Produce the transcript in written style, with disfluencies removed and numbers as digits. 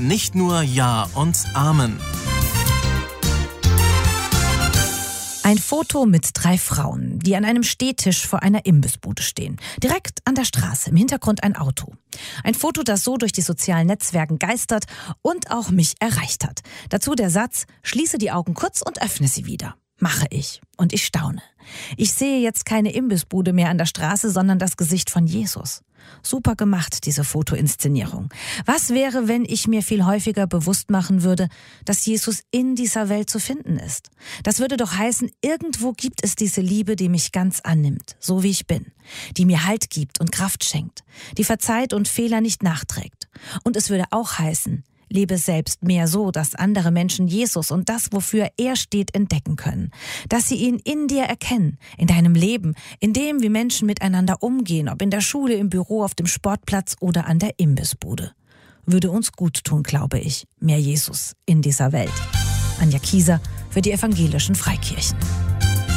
nicht nur Ja und Amen. Ein Foto mit 3 Frauen, die an einem Stehtisch vor einer Imbissbude stehen. Direkt an der Straße, im Hintergrund ein Auto. Ein Foto, das so durch die sozialen Netzwerke geistert und auch mich erreicht hat. Dazu der Satz: Schließe die Augen kurz und öffne sie wieder. Mache ich. Und ich staune. Ich sehe jetzt keine Imbissbude mehr an der Straße, sondern das Gesicht von Jesus. Super gemacht, diese Fotoinszenierung. Was wäre, wenn ich mir viel häufiger bewusst machen würde, dass Jesus in dieser Welt zu finden ist? Das würde doch heißen, irgendwo gibt es diese Liebe, die mich ganz annimmt, so wie ich bin, die mir Halt gibt und Kraft schenkt, die verzeiht und Fehler nicht nachträgt. Und es würde auch heißen, lebe selbst mehr so, dass andere Menschen Jesus und das, wofür er steht, entdecken können. Dass sie ihn in dir erkennen, in deinem Leben, in dem, wie Menschen miteinander umgehen, ob in der Schule, im Büro, auf dem Sportplatz oder an der Imbissbude. Würde uns gut tun, glaube ich, mehr Jesus in dieser Welt. Anja Kieser für die Evangelischen Freikirchen.